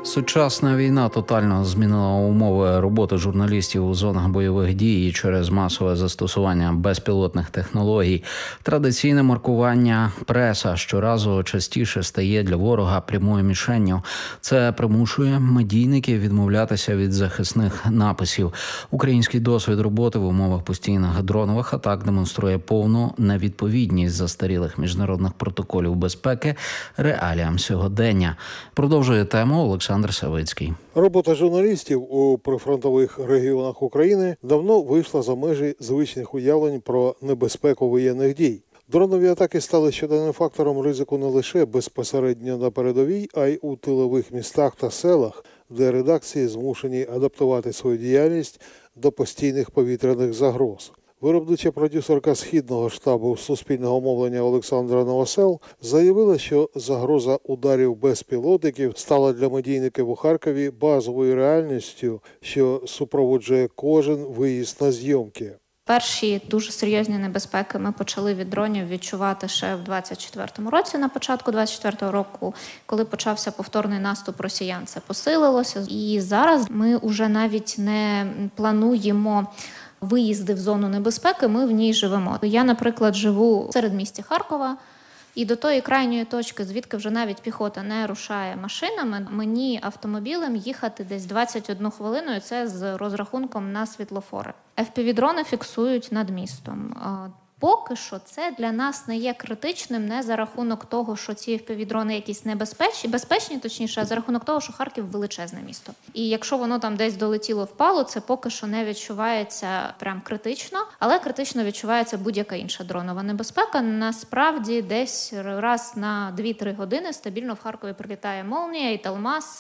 Сучасна війна тотально змінила умови роботи журналістів у зонах бойових дій і через масове застосування безпілотних технологій. Традиційне маркування преса щоразу частіше стає для ворога прямою мішенню. Це примушує медійників відмовлятися від захисних написів. Український досвід роботи в умовах постійних дронових атак демонструє повну невідповідність застарілих міжнародних протоколів безпеки реаліям сьогодення. Продовжує тему Олександр Савицький. Робота журналістів у прифронтових регіонах України давно вийшла за межі звичних уявлень про небезпеку воєнних дій. Дронові атаки стали щоденним фактором ризику не лише безпосередньо на передовій, а й у тилових містах та селах, де редакції змушені адаптувати свою діяльність до постійних повітряних загроз. Виробнича продюсерка Східного штабу Суспільного мовлення Олександра Новосел заявила, що загроза ударів безпілотників стала для медійників у Харкові базовою реальністю, що супроводжує кожен виїзд на зйомки. Перші дуже серйозні небезпеки ми почали від дронів відчувати ще в 24-му році, на початку 24-го року, коли почався повторний наступ росіян. Це посилилося. І зараз ми вже навіть не плануємо виїзди в зону небезпеки, ми в ній живемо. Я, наприклад, живу в середмісті Харкова, і до тої крайньої точки, звідки вже навіть піхота не рушає машинами, мені автомобілем їхати десь 21 хвилину, і це з розрахунком на світлофори. FPV-дрони фіксують над містом. Поки що це для нас не є критичним не за рахунок того, що ці FPV-дрони якісь безпечні, точніше, а за рахунок того, що Харків – величезне місто. І якщо воно там десь долетіло, впало, це поки що не відчувається прям критично, але критично відчувається будь-яка інша дронова небезпека. Насправді десь раз на 2-3 години стабільно в Харкові прилітає «Молнія», «Італмас»,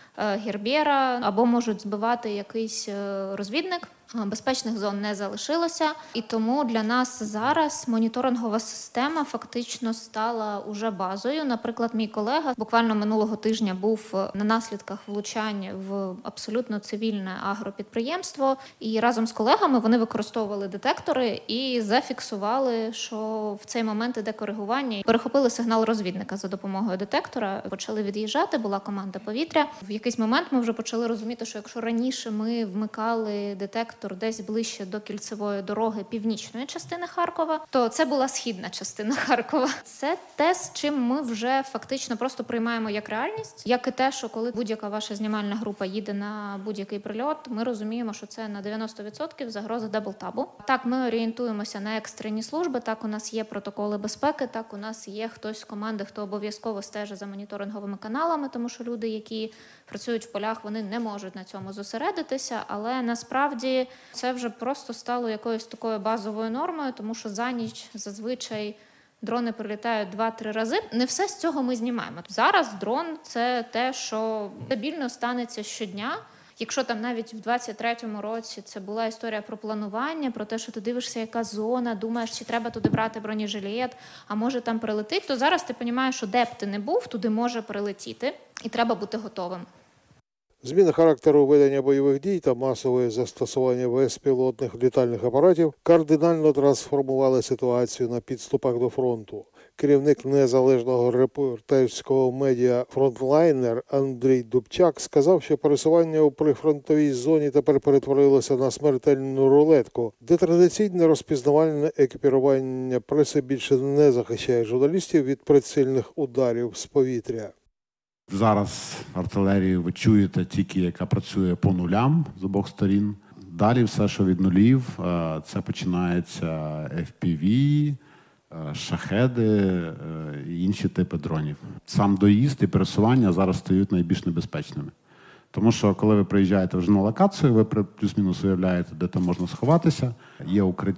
«Гербера» або можуть збивати якийсь розвідник. Безпечних зон не залишилося, і тому для нас зараз моніторингова система фактично стала уже базою. Наприклад, мій колега буквально минулого тижня був на наслідках влучань в абсолютно цивільне агропідприємство, і разом з колегами вони використовували детектори і зафіксували, що в цей момент іде коригування. Перехопили сигнал розвідника за допомогою детектора, почали від'їжджати, була команда повітря. В якийсь момент ми вже почали розуміти, що якщо раніше ми вмикали детектор десь ближче до кільцевої дороги північної частини Харкова, то це була східна частина Харкова. Це те, з чим ми вже фактично просто приймаємо як реальність, як і те, що коли будь-яка ваша знімальна група їде на будь-який прильот, ми розуміємо, що це на 90% загроза даблтабу. Так, ми орієнтуємося на екстрені служби, так у нас є протоколи безпеки, так у нас є хтось з команди, хто обов'язково стежить за моніторинговими каналами, тому що люди, які працюють в полях, вони не можуть на цьому зосередитися, але насправді це вже просто стало якоюсь такою базовою нормою, тому що за ніч зазвичай дрони прилітають 2-3 рази. Не все з цього ми знімаємо. Зараз дрон – це те, що стабільно станеться щодня. Якщо там навіть в 23-му році це була історія про планування, про те, що ти дивишся, яка зона, думаєш, чи треба туди брати бронежилет, а може там прилетить, то зараз ти розумієш, що де б ти не був, туди може прилетіти, і треба бути готовим. Зміна характеру ведення бойових дій та масове застосування безпілотних літальних апаратів кардинально трансформували ситуацію на підступах до фронту. Керівник незалежного репортерського медіа «Фронтлайнер» Андрій Дубчак сказав, що пересування у прифронтовій зоні тепер перетворилося на смертельну рулетку, де традиційне розпізнавальне екіпірування преси більше не захищає журналістів від прицільних ударів з повітря. Зараз артилерію ви чуєте тільки, яка працює по нулям з обох сторін. Далі все, що від нулів, це починається FPV, шахеди і інші типи дронів. Сам доїзд і пересування зараз стають найбільш небезпечними. Тому що, коли ви приїжджаєте вже на локацію, ви плюс-мінус уявляєте, де там можна сховатися, є укриття.